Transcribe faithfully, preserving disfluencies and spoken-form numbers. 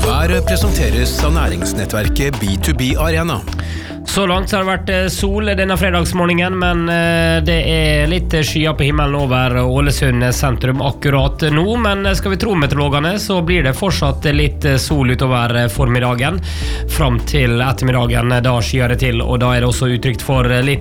Været presenteres av næringsnettverket B to B Arena. Så langt har det vært sol denne fredagsmorgenen, men det er litt skyer på himmelen over Ålesund sentrum akkurat nå. Men skal vi tro meteorologene, så blir det fortsatt litt sol utover formiddagen, fram til ettermiddagen, da skyer det til, og da er det også utrygt for litt